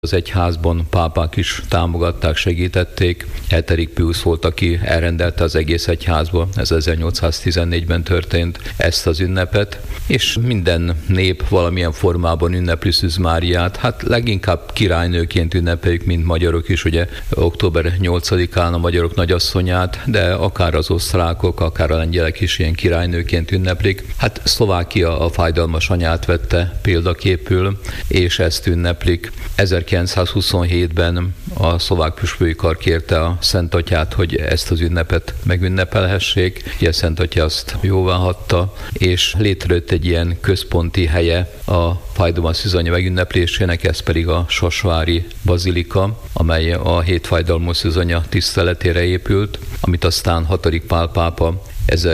Az egyházban pápák is támogatták, segítették. Hetedik Piusz volt, aki elrendelte az egész egyházba, ez 1814-ben történt, ezt az ünnepet, és minden nép valamilyen formában ünnepli Szűz Máriát, hát leginkább királynőként ünnepeljük, mint magyarok is, ugye október 8-án a magyarok nagyasszonyát, de akár az osztrákok, akár a lengyelek is ilyen királynőként ünneplik. Hát Szlovákia a fájdalmas anyát vette példaképül, és ezt ünneplik. 1927-ben a szlovák püspöki kar kérte a Szent Atyát, hogy ezt az ünnepet megünnepelhessék. Ugye Szent Atya azt jóváhagyta, és létrejött egy ilyen központi helye a fájdalmas szűzanya megünneplésének, ez pedig a Sasvári Bazilika, amely a hét fájdalmas szűzanya tiszteletére épült, amit aztán 6. Pál pápa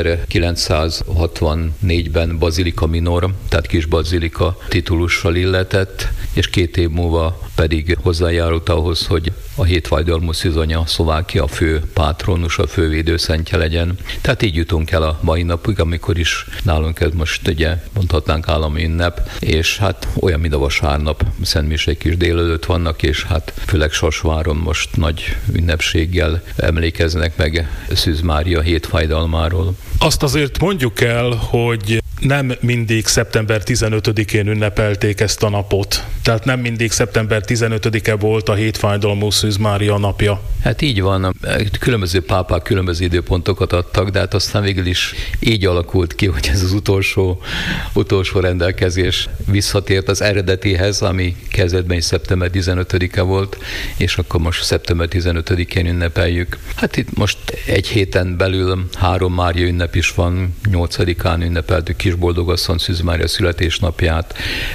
1964-ben Bazilika Minor, tehát kis bazilika titulussal illetett, és 2 év múlva pedig hozzájárult ahhoz, hogy a hét fájdalmas szűzanya Szlovákia fő pátronus, a fő védőszentje legyen. Tehát így jutunk el a mai napig, amikor is nálunk ez most ugye mondhatnánk állami ünnep, és hát olyan, mint a vasárnap, szentmisék is délelőtt vannak, és hát főleg Sasváron most nagy ünnepséggel emlékeznek meg Szűz Mária hét fájdalmáról. Azt azért mondjuk el, hogy nem mindig szeptember 15-én ünnepelték ezt a napot. Tehát nem mindig szeptember 15-e volt a hétfájdalmú Szűz Mária napja. Hát így van. Különböző pápák különböző időpontokat adtak, de hát aztán végül is így alakult ki, hogy ez az utolsó rendelkezés visszatért az eredetéhez, ami kezdetben is szeptember 15-e volt, és akkor most szeptember 15-én ünnepeljük. Hát itt most egy héten belül 3 Mária ünnep is van, 8-án ünnepeltük Kisboldogasszony Szűz Mária születésnapját,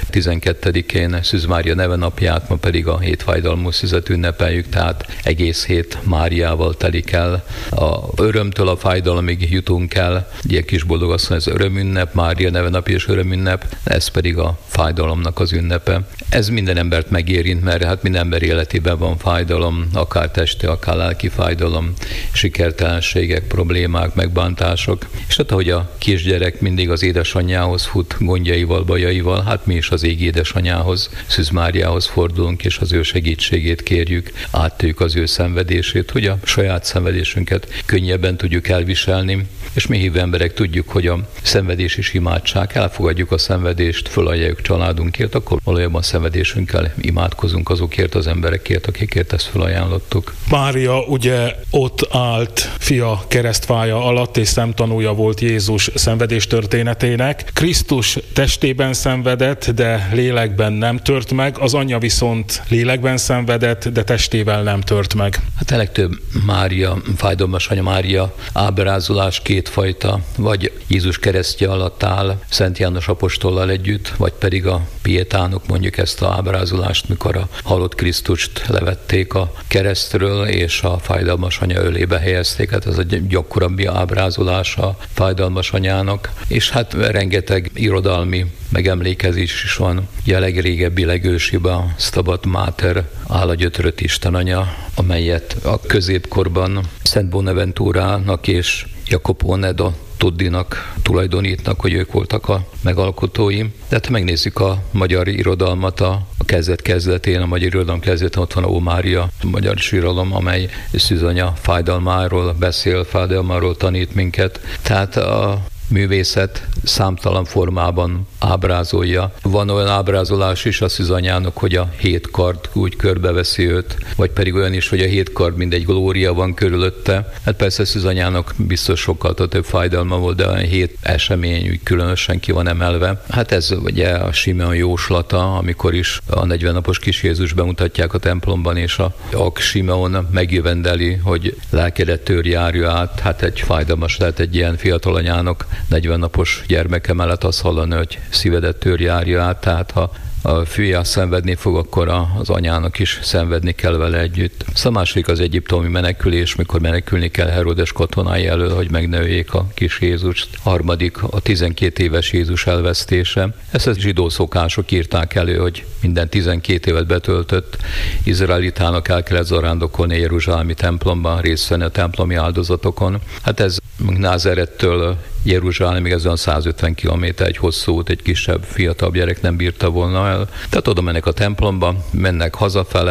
12-én Szűz Mária nevenapját, ma pedig a hét fájdalmú szüzet ünnepeljük, tehát egész hét Máriával telik el. A örömtől a fájdalomig jutunk el, ugye Kisboldogasszony ez örömünnep, Mária nevenapja és örömünnep, ez pedig a fájdalomnak az ünnepe. Ez minden embert megérint, mert hát minden ember életében van fájdalom, akár testi, akár lelki fájdalom, sikertelenségek, problémák, megbántások. És hát ahogy a kisgyerek mindig az édesanyjához fut gondjaival, bajaival, hát mi is az égi édesanyjához, Szűz Máriához fordulunk, és az ő segítségét kérjük, áttőjük az ő szenvedését, hogy a saját szenvedésünket könnyebben tudjuk elviselni, és mi hívő emberek tudjuk, hogy a szenvedés is imádság, elfogadjuk a szenvedést, fölajánljuk családunkért, akkor valójában a szenvedésünkkel imádkozunk azokért az emberekért, akikért ezt fölajánlottuk. Mária ugye ott állt fia keresztfája alatt, és szemtanúja volt Jézus szenvedés történetének. Krisztus testében szenvedett, de lélekben nem tört meg, az anyja viszont lélekben szenvedett, de testével nem tört meg. Hát a legtöbb Mária, fájdalmas anya Mária ábrázolás kétfajta, vagy Jézus keresztje alatt áll Szent János apostollal együtt, vagy pedig a pietánok mondjuk ezt a ábrázolást, mikor a halott Krisztust levették a keresztről, és a fájdalmas anya ölébe helyezték. Hát ez a gyakorabbi ábrázolás a fájdalmas anyának, és hát rengeteg irodalmi megemlékezés is van. Ugye a legrégebbi, legősibb a Stabat Mater, áll a gyötrött Istenanya, amelyet a középkorban Szent Bonaventurának és Jacopo Nedo Toddinak tulajdonítnak, hogy ők voltak a megalkotói. De hát megnézzük a magyar irodalmat, a kezdet-kezdetén, a magyar irodalom kezdetén ott van a Ó Mária, a magyar síralom, amely Szűzanya fájdalmáról beszél, fájdalmáról tanít minket. Tehát a művészet számtalan formában ábrázolja. Van olyan ábrázolás is a Szűzanyának, hogy a 7 kard úgy körbeveszi őt, vagy pedig olyan is, hogy a 7 kard mint egy glória van körülötte. Hát persze Szűzanyának biztos sokkal több fájdalma volt, de a 7 esemény úgy különösen ki van emelve. Hát ez ugye a Simeon jóslata, amikor is a 40 napos kis Jézus bemutatják a templomban, és a Simeon megjövendeli, hogy lelkedet törjárja át. Hát egy fájdalmas lehet egy ilyen fiatal anyának 40 napos gyermeke mellett azt hallani, hogy szívedet törjárja át, tehát ha a fia szenvedni fog, akkor az anyának is szenvedni kell vele együtt. A második az egyiptomi menekülés, mikor menekülni kell Herodes katonái elől, hogy megnövék a kis Jézust. Harmadik a 12 éves Jézus elvesztése. Ezt a zsidó szokások írták elő, hogy minden 12 évet betöltött izraelitának el kellett zarándokolni a jeruzsálemi templomban, részt venni a templomi áldozatokon. Hát ez Názárettől Jeruzsálemig ez olyan 150 kilométer, egy hosszú út, egy kisebb, fiatalabb gyerek nem bírta volna el. Tehát oda mennek a templomba, mennek hazafele,